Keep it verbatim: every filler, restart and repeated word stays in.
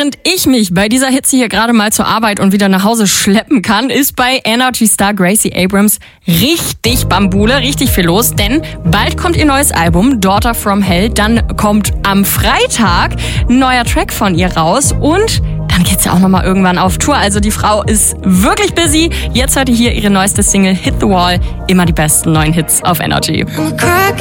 während ich mich bei dieser Hitze hier gerade mal zur Arbeit und wieder nach Hause schleppen kann, ist bei Energy Star Gracie Abrams richtig Bambule, richtig viel los, denn bald kommt ihr neues Album Daughter from Hell, dann kommt am Freitag ein neuer Track von ihr raus und dann geht's ja auch nochmal irgendwann auf Tour. Also die Frau ist wirklich busy. Jetzt hört ihr hier ihre neueste Single Hit the Wall. Immer die besten neuen Hits auf Energy. I'm a crack